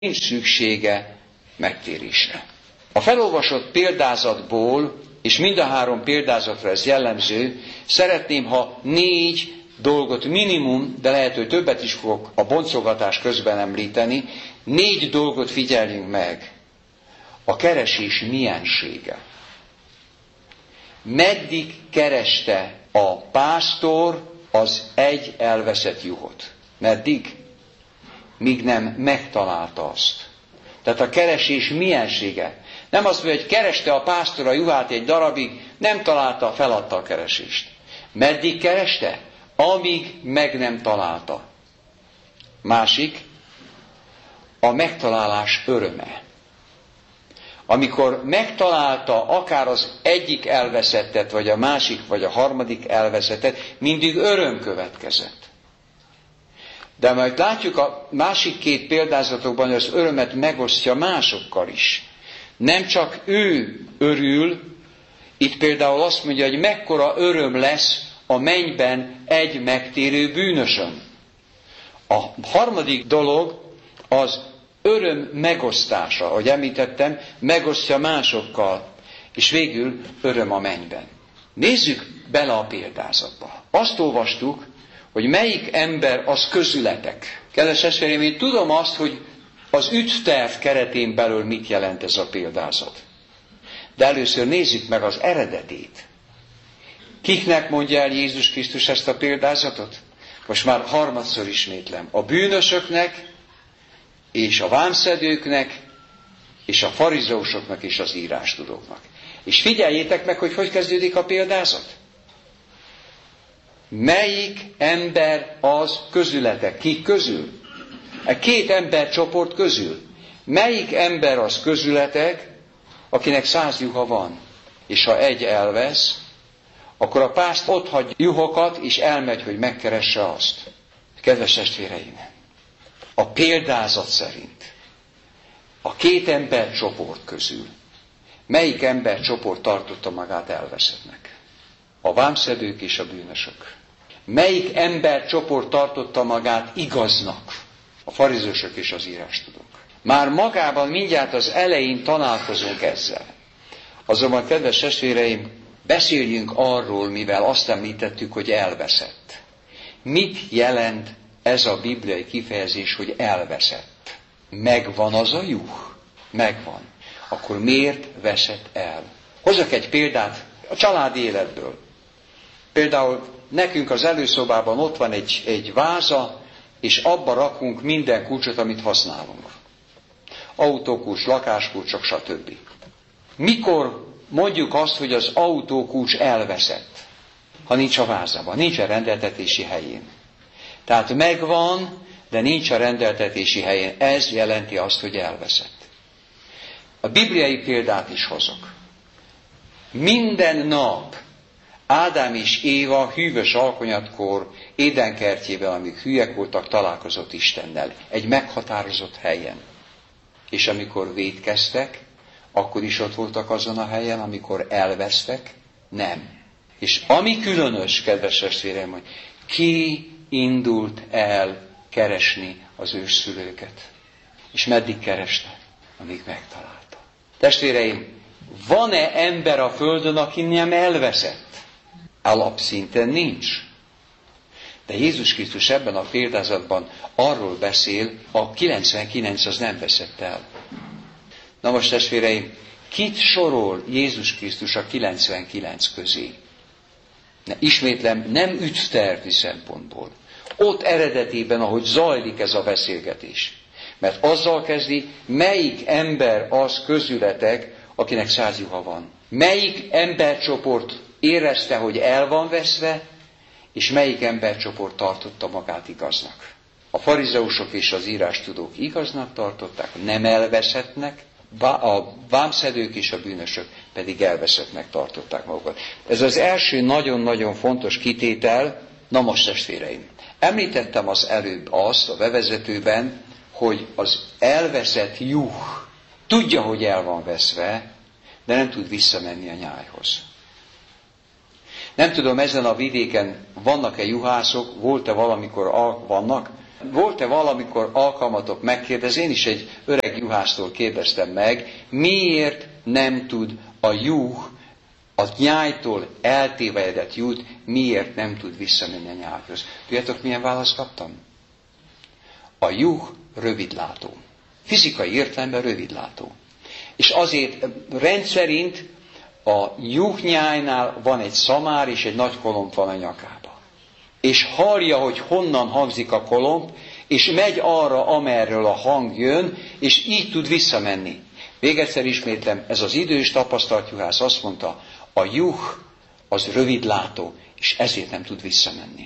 nincs szüksége megtérésre. A felolvasott példázatból, és mind a 3 példázatra ez jellemző, szeretném, ha 4 dolgot minimum, de lehet, hogy többet is fogok a boncolgatás közben említeni, 4 dolgot figyeljünk meg. A keresés miensége. Meddig kereste a pásztor az egy elveszett juhot? Meddig? Míg nem megtalálta azt. Tehát a keresés miensége. Nem az, hogy kereste a pásztor a juhát egy darabig, nem találta, feladta a keresést. Meddig kereste? Amíg meg nem találta. Másik, a megtalálás öröme. Amikor megtalálta akár az egyik elveszettet, vagy a másik, vagy a harmadik elveszettet, mindig öröm következett. De majd látjuk a másik 2 példázatokban, hogy az örömet megosztja másokkal is. Nem csak ő örül, itt például azt mondja, hogy mekkora öröm lesz a mennyben egy megtérő bűnösön. A harmadik dolog az öröm megosztása, ahogy említettem, megosztja másokkal, és végül öröm a mennyben. Nézzük bele a példázatba. Azt olvastuk, hogy melyik ember az közületek. Kedves testvéreim, én tudom azt, hogy az ügyterv keretén belül mit jelent ez a példázat. De először nézzük meg az eredetét. Kiknek mondja el Jézus Krisztus ezt a példázatot? Most már harmadszor ismétlem. A bűnösöknek, és a vámszedőknek, és a farizeusoknak, és az írástudóknak. És figyeljétek meg, hogy kezdődik a példázat. Melyik ember az közületek? Kik közül? A 2 embercsoport közül. Melyik ember az közületek, akinek 100 juha van? És ha egy elvesz, akkor a pászt ott hagy juhokat, és elmegy, hogy megkeresse azt. Kedves testvéreim, a példázat szerint a 2 embercsoport közül melyik embercsoport tartotta magát elveszettnek? A vámszedők és a bűnösök. Melyik embercsoport tartotta magát igaznak? A farizeusok és az írástudók. Már magában mindjárt az elején találkozunk ezzel. Azonban, kedves testvéreim, beszéljünk arról, mivel azt említettük, hogy elveszett. Mit jelent ez a bibliai kifejezés, hogy elveszett? Megvan az a juh? Megvan. Akkor miért veszett el? Hozzak egy példát a családi életből. Például nekünk az előszobában ott van egy váza, és abba rakunk minden kulcsot, amit használunk. Autókulcs, lakáskulcsok, stb. Mikor mondjuk azt, hogy az autókulcs elveszett? Ha nincs a vázában, nincs a rendeltetési helyén. Tehát megvan, de nincs a rendeltetési helyén. Ez jelenti azt, hogy elveszett. A bibliai példát is hozok. Minden nap Ádám és Éva hűvös alkonyatkor Éden kertjében, amíg hülyek voltak, találkozott Istennel. Egy meghatározott helyen. És amikor vétkeztek, akkor is ott voltak azon a helyen, amikor elvesztek? Nem. És ami különös, kedves testvéreim, hogy ki indult el keresni az ősszülőket? És meddig kereste? Amíg megtalálta. Testvéreim, van-e ember a földön, aki nem elveszett? Alapszinten nincs. De Jézus Krisztus ebben a példázatban arról beszél, a 99 az nem veszett el. Na most, testvéreim, kit sorol Jézus Krisztus a 99 közé? Ismétlem, nem ügytervi szempontból. Ott eredetében, ahogy zajlik ez a beszélgetés. Mert azzal kezdi, melyik ember az közületek, akinek 100 juha van. Melyik embercsoport érezte, hogy el van veszve, és melyik embercsoport tartotta magát igaznak. A farizeusok és az írástudók igaznak tartották, nem elveszettnek, a vámszedők és a bűnösök pedig elveszettnek tartották magukat. Ez az első nagyon-nagyon fontos kitétel. Na most, testvéreim, említettem az előbb azt a bevezetőben, hogy az elveszett juh tudja, hogy el van veszve, de nem tud visszamenni a nyájhoz. Nem tudom, ezen a vidéken vannak-e juhászok, volt-e valamikor vannak, Volt-e valamikor alkalmatok megkérdezni, én is egy öreg juhásztól kérdeztem meg, miért nem tud a juh, a nyájtól eltévejedett juh, miért nem tud visszamenni a nyájhoz. Tudjátok, milyen választ kaptam? A juh rövidlátó. Fizikai értelemben rövidlátó. És azért rendszerint a juhnyájnál van egy szamár és egy nagy kolomb van a nyakába. És hallja, hogy honnan hangzik a kolomb, és megy arra, amerről a hang jön, és így tud visszamenni. Még egyszer ismétlem, ez az idős tapasztalt juhász azt mondta, a juh az rövidlátó, és ezért nem tud visszamenni.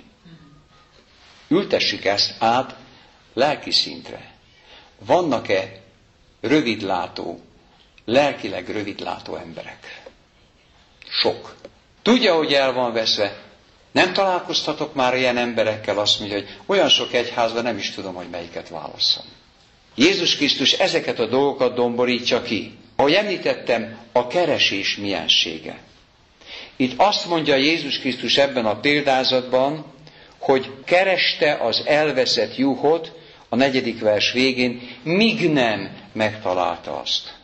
Ültessük ezt át lelki szintre. Vannak-e rövidlátó, lelkileg rövidlátó emberek? Sok. Tudja, hogy el van veszve. Nem találkoztatok már ilyen emberekkel, azt mondja, hogy olyan sok egyházban nem is tudom, hogy melyiket válasszam. Jézus Krisztus ezeket a dolgokat domborítja ki. Ahogy említettem, a keresés miensége. Itt azt mondja Jézus Krisztus ebben a példázatban, hogy kereste az elveszett juhot, a 4. vers végén, míg nem megtalálta azt.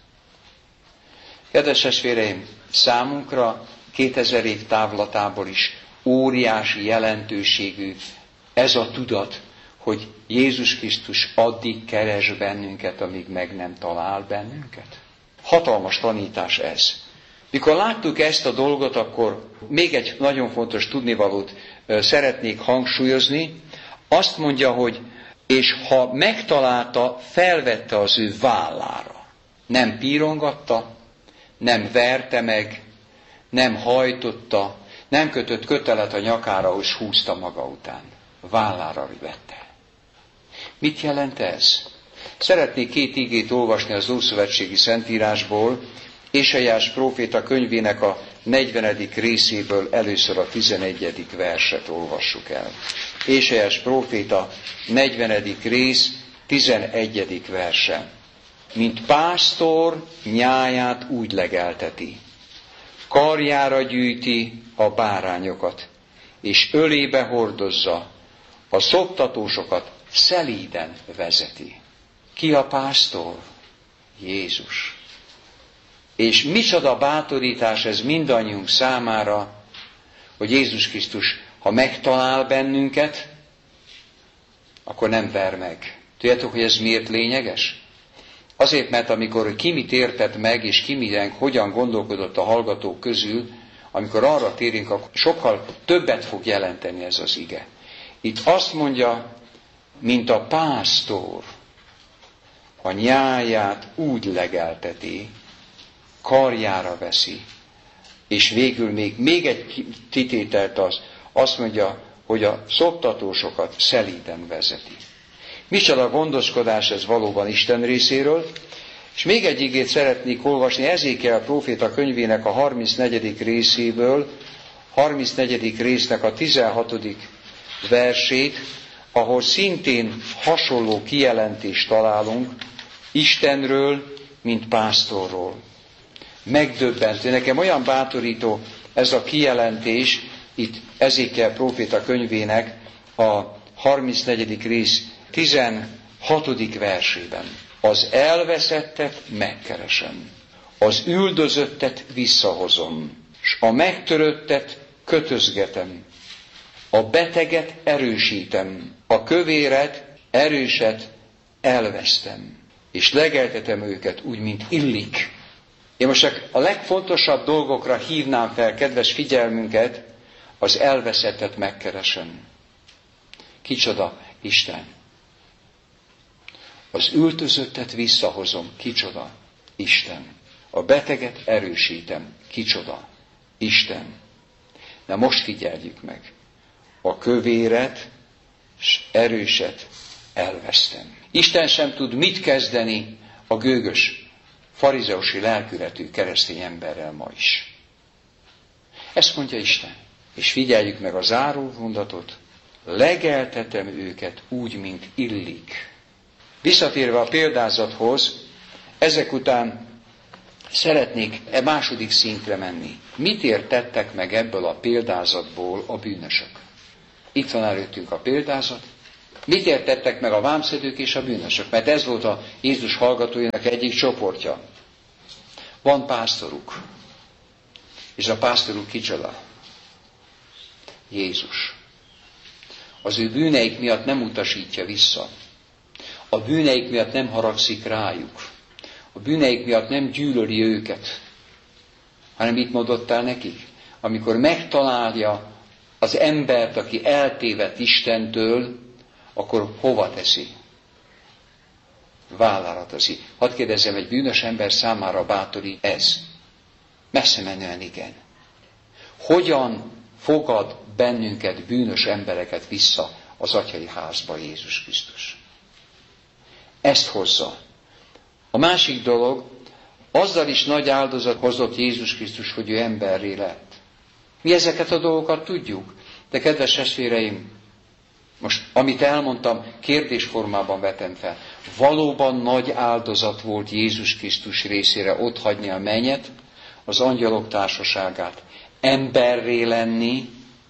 Kedves testvéreim, számunkra 2000 év távlatából is óriási jelentőségű ez a tudat, hogy Jézus Krisztus addig keres bennünket, amíg meg nem talál bennünket. Hatalmas tanítás ez. Mikor láttuk ezt a dolgot, akkor még egy nagyon fontos tudnivalót szeretnék hangsúlyozni. Azt mondja, hogy és ha megtalálta, felvette az ő vállára. Nem pírongatta, nem verte meg, nem hajtotta, nem kötött kötelet a nyakára, és húzta maga után. Vállára vette. Mit jelent ez? Szeretnék 2 igét olvasni az Ószövetségi Szentírásból, Ézsaiás próféta könyvének a 40. részéből először a 11. verset olvassuk el. Ézsaiás próféta 40. rész 11. verse. Mint pásztor nyáját úgy legelteti, karjára gyűjti a bárányokat, és ölébe hordozza, a szoptatósokat szelíden vezeti. Ki a pásztor? Jézus. És micsoda bátorítás ez mindannyiunk számára, hogy Jézus Krisztus, ha megtalál bennünket, akkor nem ver meg. Tudjátok, hogy ez miért lényeges? Azért, mert amikor ki mit értett meg, és ki miten, hogyan gondolkodott a hallgatók közül, amikor arra térünk, akkor sokkal többet fog jelenteni ez az ige. Itt azt mondja, mint a pásztor a nyáját úgy legelteti, karjára veszi, és végül még egy kitételt azt mondja, hogy a szoptatósokat szelíden vezeti. Micsoda gondoskodás ez valóban Isten részéről, és még egy igét szeretnék olvasni, Ezékiel próféta könyvének a 34. részéből, 34. résznek a 16. versét, ahol szintén hasonló kijelentést találunk Istenről, mint pásztorról. Megdöbbentő. Nekem olyan bátorító ez a kijelentés, itt Ezékiel próféta könyvének a 34. rész 16. versében. Az elveszettet megkeresem, az üldözöttet visszahozom, s a megtöröttet kötözgetem, a beteget erősítem, a kövéret, erőset elvesztem, és legeltetem őket úgy, mint illik. Én most csak a legfontosabb dolgokra hívnám fel kedves figyelmünket, az elveszettet megkeresem. Kicsoda? Isten. Az üldözöttet visszahozom. Kicsoda? Isten. A beteget erősítem. Kicsoda? Isten. Na most figyeljük meg. A kövéret és erőset elvesztem. Isten sem tud mit kezdeni a gőgös, farizeusi lelkületű keresztény emberrel ma is. Ezt mondja Isten. És figyeljük meg a záró mondatot. Legeltetem őket úgy, mint illik. Visszatérve a példázathoz, ezek után szeretnék második szintre menni. Mit értettek meg ebből a példázatból a bűnösök? Itt van előttünk a példázat, Mit értettek meg a vámszedők és a bűnösök? Mert ez volt a Jézus hallgatóinak egyik csoportja. Van pásztoruk. És a pásztoruk kicsoda? Jézus. Az ő bűneik miatt nem utasítja vissza. A bűneik miatt nem haragszik rájuk. A bűneik miatt nem gyűlöli őket. Hanem mit mondott el nekik? Amikor megtalálja az embert, aki eltévedt Istentől, akkor hova teszi? Vállára teszi. Hadd kérdezzem, egy bűnös ember számára bátorít ez? Messze menően igen. Hogyan fogad bennünket, bűnös embereket vissza az atyai házba Jézus Krisztus? Ezt hozza. A másik dolog, azzal is nagy áldozat hozott Jézus Krisztus, hogy ő emberré lett. Mi ezeket a dolgokat tudjuk, de kedves testvéreim, most amit elmondtam, kérdésformában vetem fel. Valóban nagy áldozat volt Jézus Krisztus részére otthagyni a mennyet, az angyalok társaságát, emberré lenni.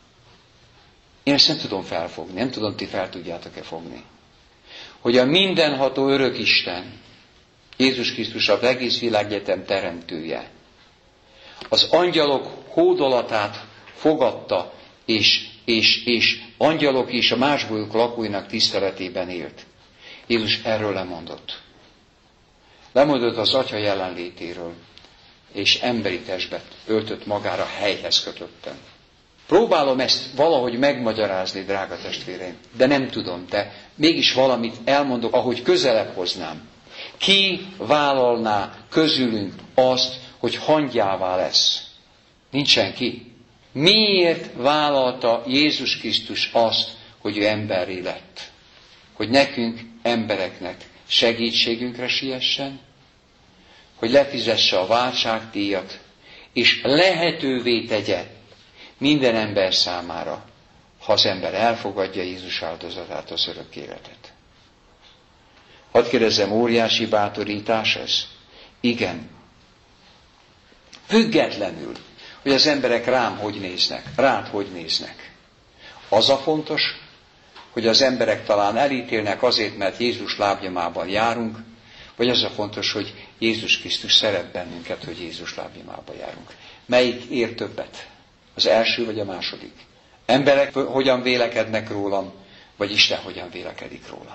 Én ezt nem tudom felfogni, nem tudom, ti fel tudjátok-e fogni. Hogy a mindenható örök Isten, Jézus Krisztus az egész világegyetem teremtője, az angyalok hódolatát fogadta, és angyalok és a más bolygók lakóinak tiszteletében élt. Jézus erről lemondott. Lemondott az Atya jelenlétéről, és emberi testbe öltött magára, helyhez kötöttem. Próbálom ezt valahogy megmagyarázni, drága testvéreim, de nem tudom, de mégis valamit elmondok, ahogy közelebb hoznám. Ki vállalná közülünk azt, hogy hangyává lesz? Nincs senki. Miért vállalta Jézus Krisztus azt, hogy ő emberré lett? Hogy nekünk, embereknek segítségünkre siessen, hogy lefizesse a váltságdíjat, és lehetővé tegye minden ember számára, ha az ember elfogadja Jézus áldozatát, az örök életet. Hadd kérdezzem, óriási bátorítás ez? Igen. Függetlenül, hogy az emberek rád hogy néznek. Az a fontos, hogy az emberek talán elítélnek azért, mert Jézus lábnyomában járunk, vagy az a fontos, hogy Jézus Krisztus szeret bennünket, hogy Jézus lábnyomában járunk. Melyik ér többet? Az első vagy a második? Emberek hogyan vélekednek rólam, vagy Isten hogyan vélekedik rólam?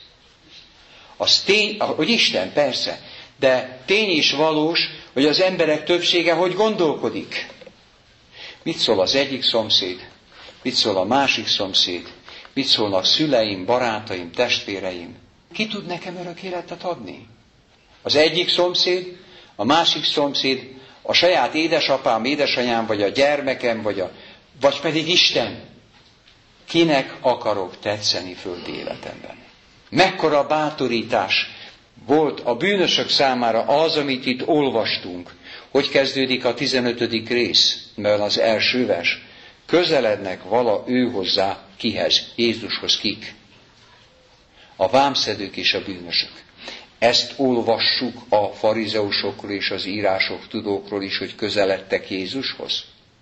Az tény, hogy Isten, persze, de tény is valós, hogy az emberek többsége hogy gondolkodik. Mit szól az egyik szomszéd? Mit szól a másik szomszéd? Mit szólnak szüleim, barátaim, testvéreim? Ki tud nekem örök életet adni? Az egyik szomszéd, a másik szomszéd, a saját édesapám, édesanyám, vagy a gyermekem, vagy pedig Isten. Kinek akarok tetszeni földi életemben? Mekkora bátorítás volt a bűnösök számára az, amit itt olvastunk. Hogy kezdődik a 15. rész? Mert az első vers. Közelednek vala ő hozzá, kihez? Jézushoz kik? A vámszedők és a bűnösök. Ezt olvassuk a farizeusokról és az írások tudókról is, hogy közeledtek Jézushoz.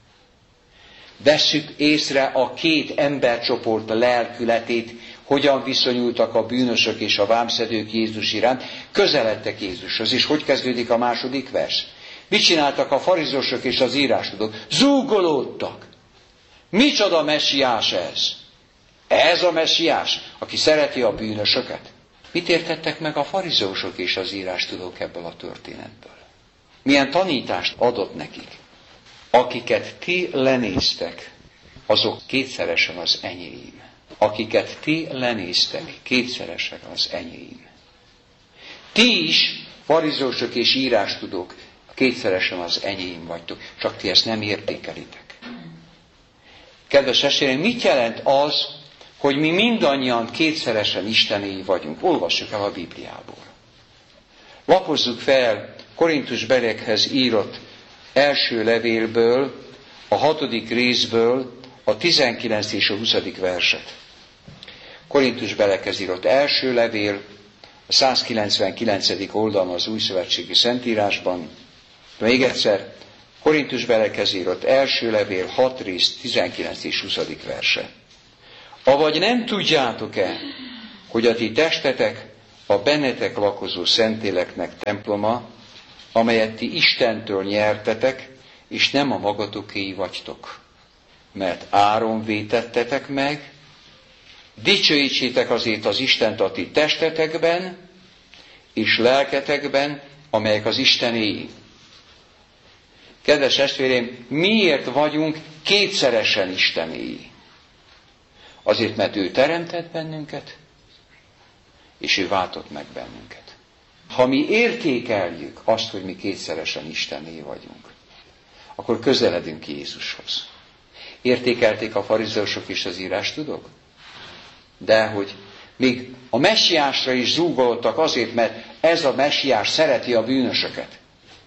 Vesszük észre a két embercsoport lelkületét, hogyan viszonyultak a bűnösök és a vámszedők Jézus iránt, közeledtek Jézushoz. És hogy kezdődik a második vers? Mit csináltak a farizeusok és az írástudók? Zúgolódtak. Micsoda messiás ez? Ez a messiás, aki szereti a bűnösöket? Mit értettek meg a farizeusok és az írástudók ebből a történetből? Milyen tanítást adott nekik? Akiket ti lenéztek, azok kétszeresen az enyém. Akiket ti lenéztek, kétszeresen az enyém. Ti is, farizeusok és írástudók, kétszeresen az enyém vagytok, csak ti ezt nem értékelitek. Kedves testvéreim, mit jelent az, hogy mi mindannyian kétszeresen Istenéi vagyunk? Olvassuk el a Bibliából. Lapozzuk fel Korintusbeliekhez írott első levélből, a 6. részből a 19. és a 20. verset. Korintusbeliekhez írott első levél, a 199. oldalon az Újszövetségi Szentírásban. Még egyszer, Korintusbeliekhez írott első levél, 6 rész, 19 és 20. verse. Avagy nem tudjátok-e, hogy a ti testetek a bennetek lakozó Szentléleknek temploma, amelyet ti Istentől nyertetek, és nem a magatokéi vagytok. Mert áron vétettetek meg, dicsőítsétek azért az Istent a ti testetekben, és lelketekben, amelyek az Istenéi. Kedves testvéreim, miért vagyunk kétszeresen Istenéi? Azért, mert ő teremtett bennünket, és ő váltott meg bennünket. Ha mi értékeljük azt, hogy mi kétszeresen Istenéi vagyunk, akkor közeledünk Jézushoz. Értékelték a farizeusok és az írástudók? De hogy még a messiásra is zúgoltak azért, mert ez a messiás szereti a bűnösöket.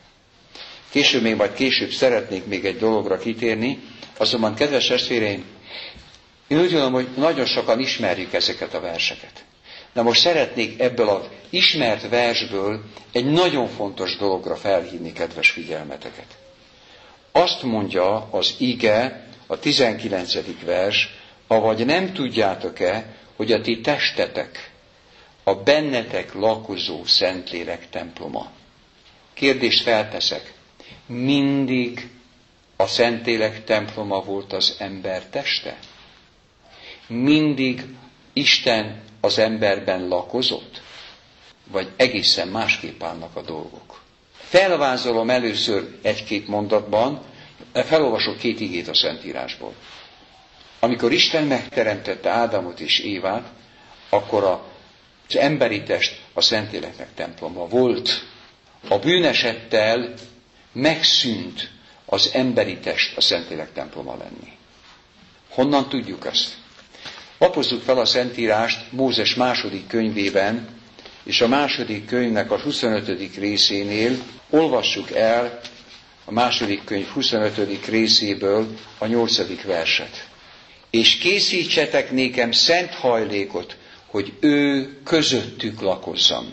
Később szeretnék még egy dologra kitérni, azonban, kedves testvéreim, én úgy gondolom, hogy nagyon sokan ismerjük ezeket a verseket. De most szeretnék ebből az ismert versből egy nagyon fontos dologra felhívni kedves figyelmeteket. Azt mondja az ige, a 19. vers, avagy nem tudjátok-e, hogy a ti testetek, a bennetek lakozó Szentlélek temploma. Kérdést felteszek. Mindig a Szentlélek temploma volt az ember teste? Mindig Isten az emberben lakozott? Vagy egészen másképp állnak a dolgok? Felvázolom először egy-két mondatban, felolvasok 2 igét a Szentírásból. Amikor Isten megteremtette Ádámot és Évát, akkor az emberi test a Szentléleknek temploma volt. A bűnesettel megszűnt az emberi test a Szentlélek temploma lenni. Honnan tudjuk ezt? Lapozzuk fel a Szentírást Mózes 2. könyvében, és a 2. könyvnek a 25. részénél olvassuk el a 2. könyv 25. részéből a 8. verset. És készítsetek nékem szent hajlékot, hogy ő közöttük lakozzam.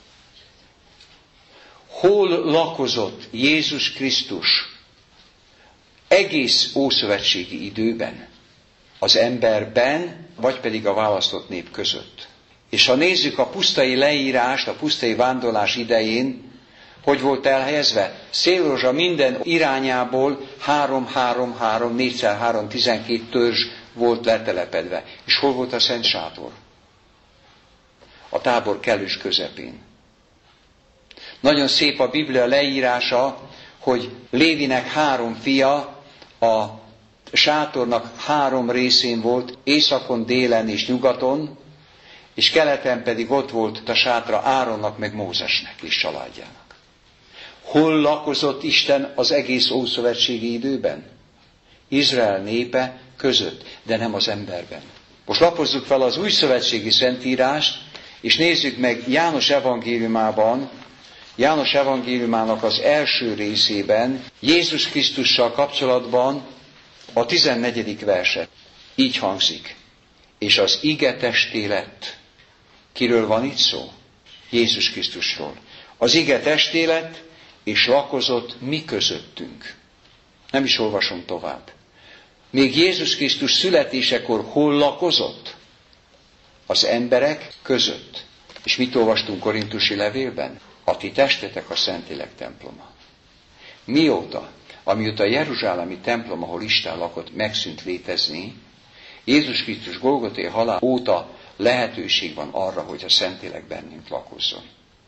Hol lakozott Jézus Krisztus egész ószövetségi időben? Az emberben, vagy pedig a választott nép között. És ha nézzük a pusztai leírást, a pusztai vándorlás idején, hogy volt elhelyezve? Szélrózsa minden irányából 3-3-3, 4x3, 12 törzs volt letelepedve. És hol volt a Szent Sátor? A tábor kellős közepén. Nagyon szép a Biblia leírása, hogy Lévinek 3 fia a sátornak 3 részén volt, északon, délen és nyugaton, és keleten pedig ott volt a sátra Áronnak meg Mózesnek és családjának. Hol lakozott Isten az egész ószövetségi időben? Izrael népe között, de nem az emberben. Most lapozzuk fel az újszövetségi Szentírást, és nézzük meg János evangéliumában, János evangéliumának az első részében, Jézus Krisztussal kapcsolatban a 14. verset. Így hangzik. És az ige testé lett. Kiről van itt szó? Jézus Krisztusról. Az ige testé lett, és lakozott mi közöttünk. Nem is olvasom tovább. Még Jézus Krisztus születésekor hol lakozott? Az emberek között. És mit olvastunk Korintusi levélben? A ti testetek a Szentlélek temploma. Mióta? Amióta a jeruzsálemi templom, ahol Isten lakott, megszűnt létezni, Jézus Krisztus Golgothai halál óta lehetőség van arra, hogy a Szentlélek bennünk lakozzon.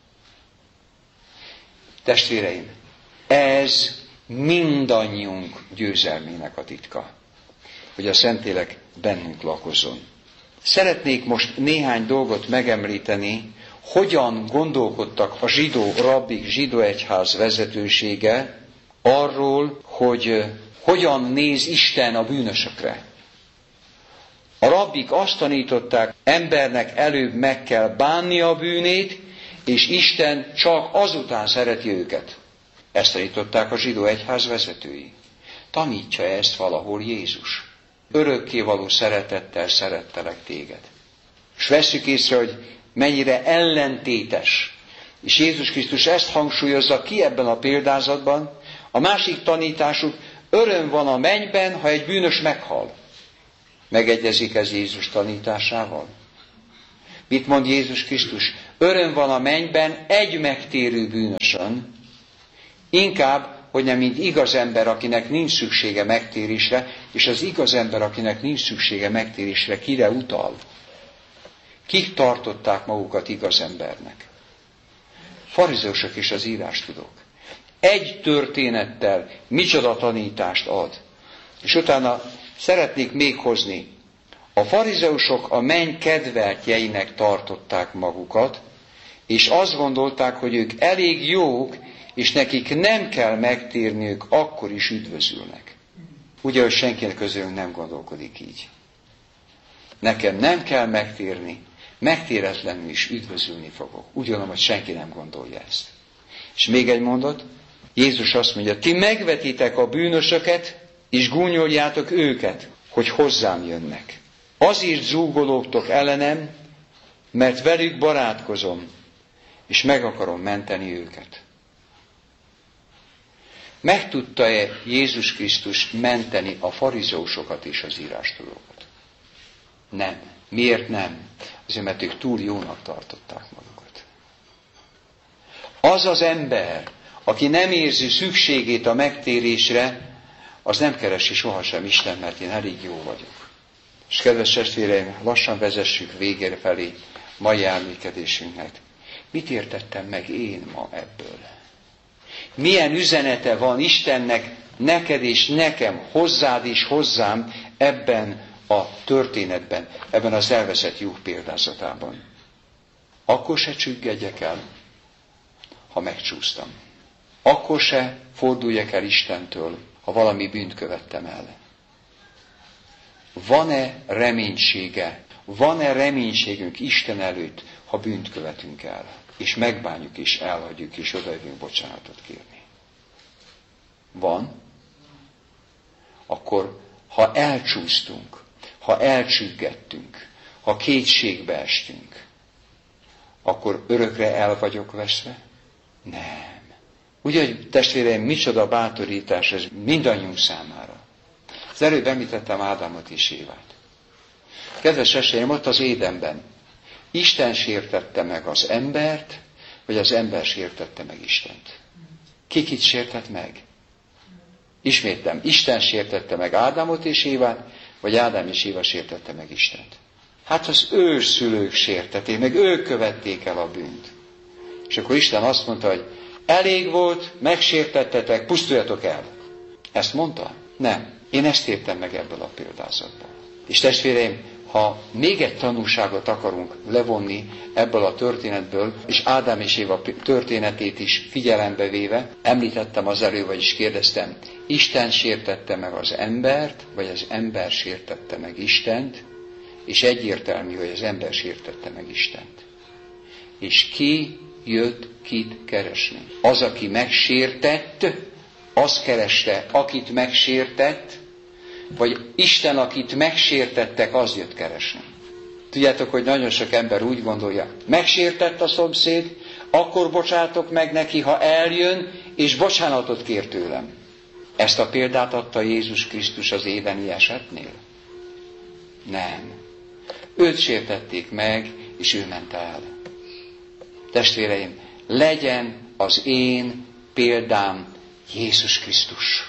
Testvéreim, ez mindannyiunk győzelmének a titka, hogy a Szentlélek bennünk lakozzon. Szeretnék most néhány dolgot megemlíteni, hogyan gondolkodtak a zsidó rabbik, zsidó egyház vezetősége arról, hogy hogyan néz Isten a bűnösökre. A rabbik azt tanították, embernek előbb meg kell bánni a bűnét, és Isten csak azután szereti őket. Ezt tanították a zsidó egyház vezetői. Tanítsa ezt valahol Jézus. Örökkévaló szeretettel szerettelek téged. És vesszük észre, hogy mennyire ellentétes. És Jézus Krisztus ezt hangsúlyozza ki ebben a példázatban. A másik tanításuk, öröm van a mennyben, ha egy bűnös meghal. Megegyezik ez Jézus tanításával? Mit mond Jézus Krisztus? Öröm van a mennyben egy megtérő bűnösön, inkább, hogy nem mint igaz ember, akinek nincs szüksége megtérésre, és az igaz ember, akinek nincs szüksége megtérésre, kire utal? Kik tartották magukat igaz embernek? Farizeusok és az írástudók. Egy történettel micsoda tanítást ad. És utána szeretnék még hozni. A farizeusok a menny kedveltjeinek tartották magukat, és azt gondolták, hogy ők elég jók, és nekik nem kell megtérniük, akkor is üdvözülnek. Ugye, hogy senkinek közülünk nem gondolkodik így. Nekem nem kell megtérni, megtéretlenül is üdvözülni fogok. Úgy gondolom, hogy senki nem gondolja ezt. És még egy mondat, Jézus azt mondja, ti megvetitek a bűnösöket, és gúnyoljátok őket, hogy hozzám jönnek. Azért zúgolódtok ellenem, mert velük barátkozom, és meg akarom menteni őket. Meg tudta-e Jézus Krisztus menteni a farizeusokat és az írástudókat? Nem. Miért nem? Azért, mert ők túl jónak tartották magukat. Az az ember, aki nem érzi szükségét a megtérésre, az nem keresi sohasem Isten, mert én elég jó vagyok. És kedves testvéreim, lassan vezessük végére felé mai elmékedésünknek. Mit értettem meg én ma ebből? Milyen üzenete van Istennek, neked és nekem, hozzád és hozzám ebben a történetben, ebben az elveszett juh példázatában? Akkor se csüggedjek el, ha megcsúsztam. Akkor se forduljak el Istentől, ha valami bűnt követtem el. Van-e reménysége, van-e reménységünk Isten előtt, ha bűnt követünk el, és megbánjuk, és elhagyjuk, és odajövünk bocsánatot kérni? Van? Akkor, ha elcsúsztunk, ha elcsüggettünk, ha kétségbe estünk, akkor örökre el vagyok veszve? Nem. Ugye, hogy testvéreim, micsoda bátorítás ez mindannyiunk számára. Az előbb említettem Ádámot és Évát. Kedves testvéreim, ott az Édenben Isten sértette meg az embert, vagy az ember sértette meg Istent? Ki kit sértett meg? Ismétlem, Isten sértette meg Ádámot és Évát, vagy Ádám és Éva sértette meg Istent? Hát az ősszülők sértették, meg ők követték el a bűnt. És akkor Isten azt mondta, hogy elég volt, megsértettetek, pusztuljatok el. Ezt mondta? Nem. Én ezt értem meg ebből a példázatból. És testvéreim, ha még egy tanulságot akarunk levonni ebből a történetből, és Ádám és Éva történetét is figyelembe véve, említettem az előbb, vagyis kérdeztem, Isten sértette meg az embert, vagy az ember sértette meg Istent, és egyértelmű, hogy az ember sértette meg Istent. És ki jött kit keresni? Az, aki megsértett, az kereste, akit megsértett, vagy Isten, akit megsértettek, az jött keresni. Tudjátok, hogy nagyon sok ember úgy gondolja, megsértett a szomszéd, akkor bocsátok meg neki, ha eljön, és bocsánatot kér tőlem. Ezt a példát adta Jézus Krisztus az édeni esetnél? Nem. Őt sértették meg, és ő ment el. Testvéreim, legyen az én példám Jézus Krisztus.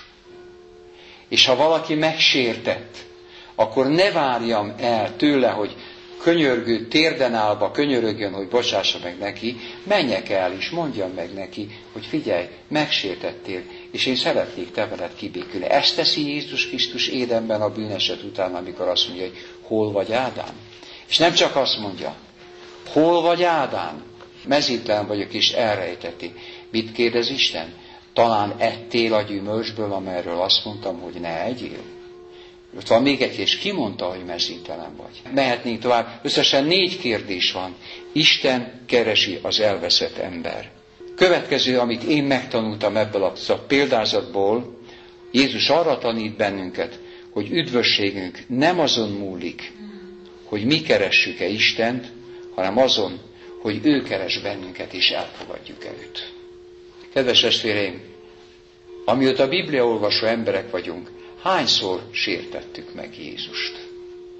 És ha valaki megsértett, akkor ne várjam el tőle, hogy könyörgő, térden állva könyörögjön, hogy bocsássa meg neki, menjek el és mondjam meg neki, hogy figyelj, megsértettél, és én szeretnék te veled kibékülni. Ezt teszi Jézus Krisztus Édenben a bűneset után, amikor azt mondja, hogy hol vagy Ádám? És nem csak azt mondja, hol vagy Ádám? Mezítlen vagyok, és elrejteti. Mit kérdez Isten? Talán ettél a gyümölcsből, amerről azt mondtam, hogy ne egyél? Ott van még egy, és ki mondta, hogy mezítelen vagy? Mehetnénk tovább. Összesen 4 kérdés van. Isten keresi az elveszett ember. Következő, amit én megtanultam ebből a példázatból, Jézus arra tanít bennünket, hogy üdvösségünk nem azon múlik, hogy mi keressük-e Istent, hanem azon, hogy ő keres bennünket, és elfogadjuk-e őt. Kedves testvéreim, amióta Biblia olvasó emberek vagyunk, hányszor sértettük meg Jézust?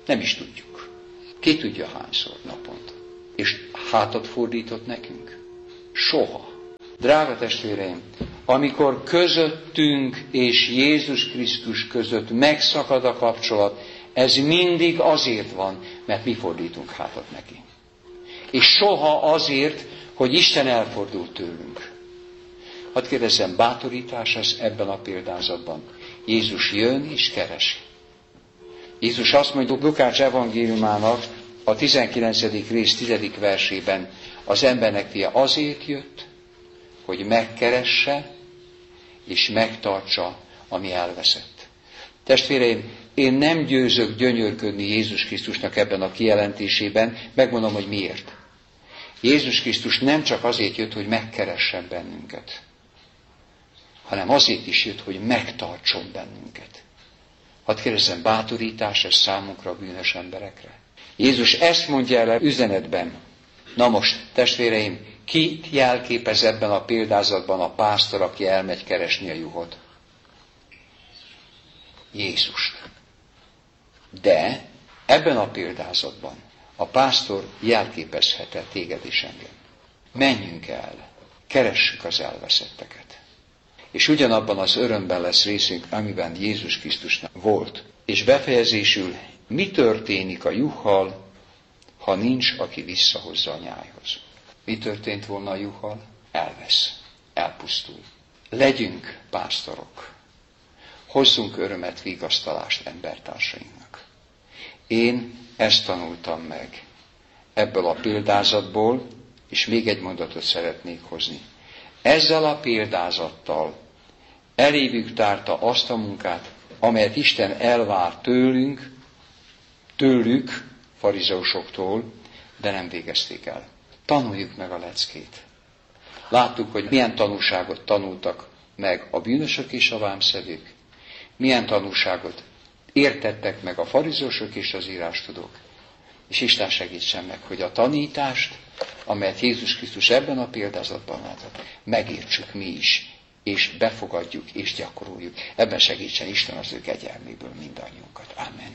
Nem is tudjuk. Ki tudja hányszor naponta. És hátat fordított nekünk? Soha. Drága testvéreim, amikor közöttünk és Jézus Krisztus között megszakad a kapcsolat, ez mindig azért van, mert mi fordítunk hátat neki. És soha azért, hogy Isten elfordult tőlünk. Hadd kérdezzem, bátorítás ez ebben a példázatban. Jézus jön és keresi. Jézus azt mondja Lukács evangéliumának a 19. rész 10. versében, az embernek fia azért jött, hogy megkeresse és megtartsa, ami elveszett. Testvéreim, én nem győzök gyönyörködni Jézus Krisztusnak ebben a kijelentésében, megmondom, hogy miért. Jézus Krisztus nem csak azért jött, hogy megkeressen bennünket, hanem azért is jött, hogy megtartson bennünket. Hadd kérdezzem, bátorítás ez számunkra, bűnös emberekre? Jézus ezt mondja el üzenetben. Na most, testvéreim, ki jelképez ebben a példázatban a pásztor, aki elmegy keresni a juhot? Jézust. De ebben a példázatban a pásztor jelképezhet-e téged és engem? Menjünk el, keressük az elveszetteket. És ugyanabban az örömben lesz részünk, amiben Jézus Krisztusnak volt. És befejezésül, mi történik a juhal, ha nincs, aki visszahozza a nyájhoz? Mi történt volna a juhal? Elvesz, elpusztul. Legyünk pásztorok. Hozzunk örömet, vigasztalást embertársainknak. Én ezt tanultam meg ebből a példázatból, és még egy mondatot szeretnék hozni. Ezzel a példázattal elévük tárta azt a munkát, amelyet Isten elvár tőlük, farizeusoktól, de nem végezték el. Tanuljuk meg a leckét. Láttuk, hogy milyen tanúságot tanultak meg a bűnösök és a vámszedők, milyen tanúságot értettek meg a farizeusok és az írástudók. És Isten segítsen meg, hogy a tanítást, amelyet Jézus Krisztus ebben a példázatban adott, megértsük mi is, és befogadjuk és gyakoroljuk. Ebben segítsen Isten az ő kegyelméből mindannyiunkat. Amen.